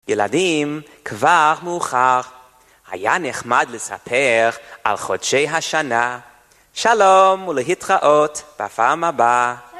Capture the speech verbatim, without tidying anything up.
ילדים, כבר מאוחר. היה נחמד לספר על חודשי השנה. שלום ולהתראות בפעם הבאה.